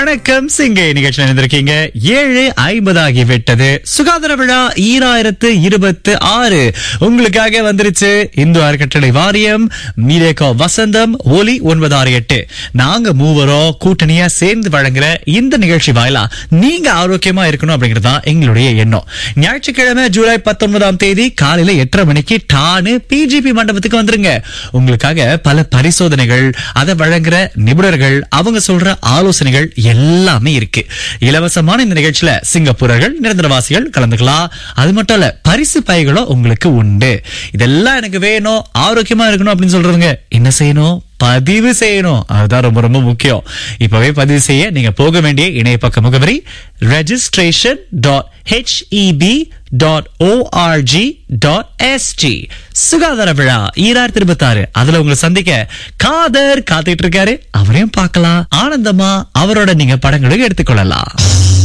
வணக்கம் சிங்கை நிகழ்ச்சி நடந்திருக்கீங்க 7:50 ஆகிவிட்டது. சுகாதார விழா 2026 உங்களுக்காக வந்துருச்சு. இந்து அறக்கட்டளை வாரியம், மீடியா வசந்தம், ஒலி 968 நாங்க மூவரும் கூட்டணியா சேர்ந்து வழங்குற இந்த நிகழ்ச்சி வாயிலா நீங்க ஆரோக்கியமா இருக்கணும் அப்படிங்கறதா எங்களுடைய எண்ணம். ஞாயிற்றுக்கிழமை ஜூலை 19ஆம் தேதி காலையில 8:30 மணிக்கு டானு பிஜிபி மண்டபத்துக்கு வந்துருங்க. உங்களுக்காக பல பரிசோதனைகள், அதை வழங்குற நிபுணர்கள், அவங்க சொல்ற ஆலோசனைகள் எல்லாமே இருக்கு. இலவசமான இந்த நிகழ்ச்சியில சிங்கப்பூரர்கள், நிரந்தரவாசிகள் கலந்துக்கலாம். அது மட்டும் இல்ல, பரிசு பைகளும் உங்களுக்கு உண்டு. இதெல்லாம் எனக்கு வேணும், ஆரோக்கியமா இருக்கணும் அப்படின்னு சொல்றவங்க என்ன செய்யணும்? பதிவு செய்யணும். அதுதான் ரொம்ப ரொம்ப முக்கியம். இப்பவே பதிவு செய்ய நீங்க போக வேண்டிய இணையப்பக்க முகவரி registration.heb.org.sg. சுகாதார விழா 2026 அதுல உங்களை சந்திக்க காதர் காத்துட்டு இருக்காரு. அவரையும் பார்க்கலாம். ஆனந்தமா அவரோட நீங்க படங்களை எடுத்துக்கொள்ளலாம்.